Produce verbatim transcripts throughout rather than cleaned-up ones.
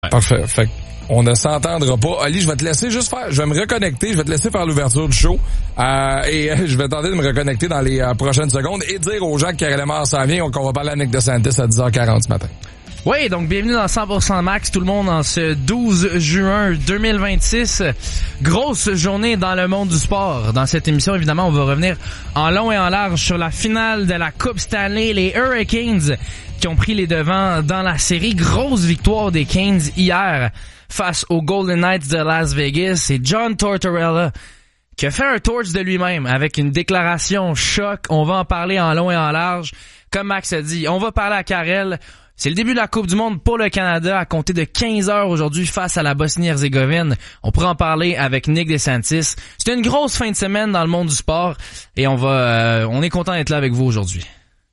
Ouais. Parfait. Fait on ne s'entendra pas. Ali, je vais te laisser juste faire, je vais me reconnecter, je vais te laisser faire l'ouverture du show, euh, et euh, je vais tenter de me reconnecter dans les euh, prochaines secondes et dire aux gens que Karel Emard s'en vient, qu'on va parler à Nick DeSantis à dix heures quarante ce matin. Oui, donc bienvenue dans cent pour cent Max, tout le monde, en ce douze juin deux mille vingt-six. Grosse journée dans le monde du sport. Dans cette émission, évidemment, on va revenir en long et en large sur la finale de la Coupe Stanley, les Hurricanes qui ont pris les devants dans la série. Grosse victoire des Canes hier face aux Golden Knights de Las Vegas. C'est John Tortorella qui a fait un torch de lui-même avec une déclaration choc. On va en parler en long et en large. Comme Max a dit, on va parler à Karel. C'est le début de la Coupe du Monde pour le Canada à compter de quinze heures aujourd'hui face à la Bosnie-Herzégovine. On pourra en parler avec Nick DeSantis. C'est une grosse fin de semaine dans le monde du sport et on va, euh, on est content d'être là avec vous aujourd'hui.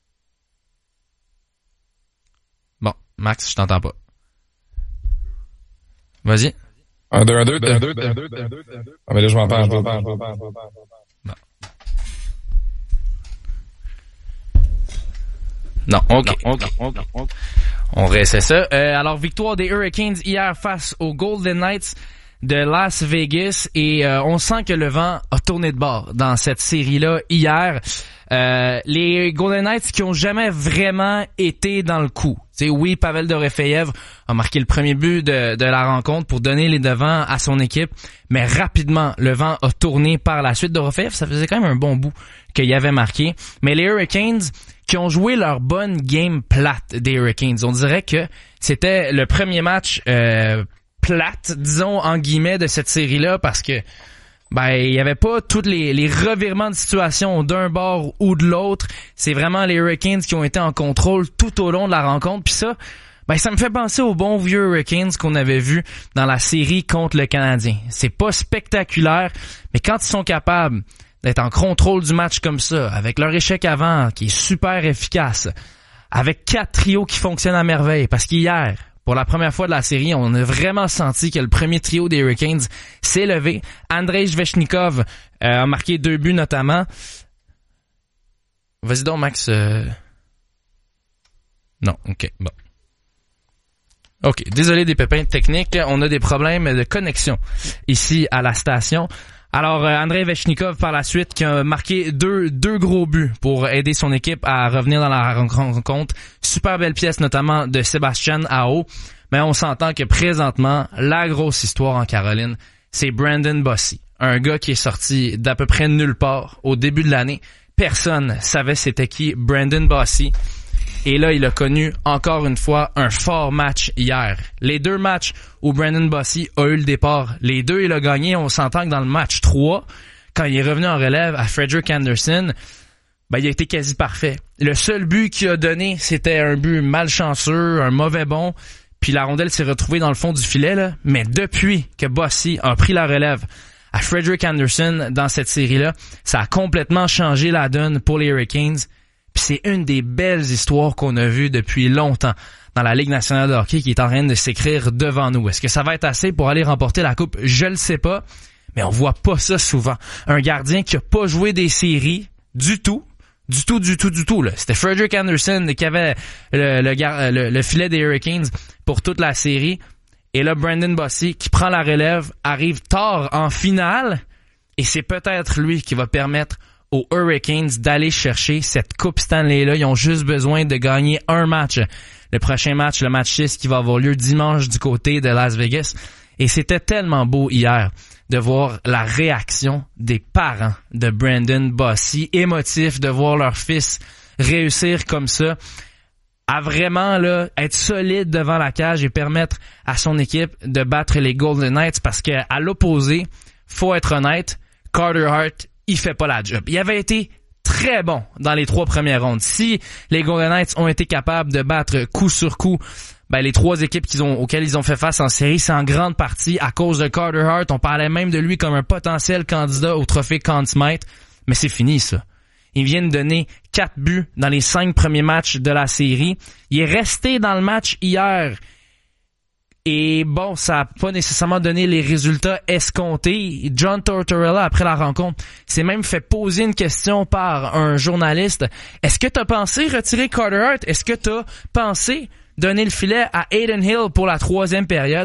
Bon, Max, je t'entends pas. Vas-y. Un, deux, un, deux, un, deux, un, deux, un, deux. Ah, mais là, je m'en parle, je m'en parle, je m'en parle. Non. Non, ok, ok, ok, ok. On réessaie ça. Euh, alors, victoire des Hurricanes hier face aux Golden Knights de Las Vegas et euh, on sent que le vent a tourné de bord dans cette série-là hier. Euh, les Golden Knights qui ont jamais vraiment été dans le coup. T'sais, oui, Pavel Dorofeyev a marqué le premier but de, de la rencontre pour donner les devants à son équipe, mais rapidement, le vent a tourné par la suite. Dorofeyev, ça faisait quand même un bon bout qu'il avait marqué. Mais les Hurricanes qui ont joué leur bonne game plate des Hurricanes, on dirait que c'était le premier match euh, plate, disons, en guillemets, de cette série-là, parce que ben il y avait pas tous les, les revirements de situation d'un bord ou de l'autre. C'est vraiment les Hurricanes qui ont été en contrôle tout au long de la rencontre. Puis ça, ben ça me fait penser aux bons vieux Hurricanes qu'on avait vus dans la série contre le Canadien. C'est pas spectaculaire, mais quand ils sont capables d'être en contrôle du match comme ça, avec leur échec avant qui est super efficace, avec quatre trios qui fonctionnent à merveille, parce qu'hier, pour la première fois de la série, on a vraiment senti que le premier trio des Hurricanes s'est levé. Andrei Svechnikov euh, a marqué deux buts notamment. Vas-y donc, Max. Euh... Non, ok, bon. Ok, désolé des pépins techniques. On a des problèmes de connexion ici à la station. Alors, euh, Andrei Svechnikov, par la suite, qui a marqué deux deux gros buts pour aider son équipe à revenir dans la rencontre. Super belle pièce, notamment de Sébastien Aho. Mais on s'entend que présentement, la grosse histoire en Caroline, c'est Brandon Bossy. Un gars qui est sorti d'à peu près nulle part au début de l'année. Personne savait c'était qui Brandon Bossy. Et là, il a connu encore une fois un fort match hier. Les deux matchs où Brandon Bossy a eu le départ, les deux, il a gagné. On s'entend que dans le match trois, quand il est revenu en relève à Frederik Andersen, ben, il a été quasi parfait. Le seul but qu'il a donné, c'était un but malchanceux, un mauvais bon, puis la rondelle s'est retrouvée dans le fond du filet, là. Mais depuis que Bossy a pris la relève à Frederik Andersen dans cette série-là, ça a complètement changé la donne pour les Hurricanes. Puis c'est une des belles histoires qu'on a vues depuis longtemps dans la Ligue nationale de hockey qui est en train de s'écrire devant nous. Est-ce que ça va être assez pour aller remporter la coupe? Je le sais pas, mais on voit pas ça souvent. Un gardien qui a pas joué des séries du tout, du tout, du tout, du tout. Là. C'était Frederik Andersen qui avait le, le, le, le filet des Hurricanes pour toute la série. Et là, Brandon Bossy qui prend la relève, arrive tard en finale et c'est peut-être lui qui va permettre aux Hurricanes d'aller chercher cette Coupe Stanley-là. Ils ont juste besoin de gagner un match. Le prochain match, le match six qui va avoir lieu dimanche du côté de Las Vegas. Et c'était tellement beau hier de voir la réaction des parents de Brandon Bossy, émotif de voir leur fils réussir comme ça, à vraiment là être solide devant la cage et permettre à son équipe de battre les Golden Knights, parce que à l'opposé, faut être honnête, Carter Hart, il fait pas la job. Il avait été très bon dans les trois premières rondes. Si les Golden Knights ont été capables de battre coup sur coup ben, les trois équipes qu'ils ont, auxquelles ils ont fait face en série, c'est en grande partie à cause de Carter Hart. On parlait même de lui comme un potentiel candidat au trophée Conn Smythe, mais c'est fini ça. Il vient de donner quatre buts dans les cinq premiers matchs de la série. Il est resté dans le match hier. Et bon, ça n'a pas nécessairement donné les résultats escomptés. John Tortorella, après la rencontre, s'est même fait poser une question par un journaliste. Est-ce que tu as pensé retirer Carter Hart? Est-ce que tu as pensé donner le filet à Adin Hill pour la troisième période?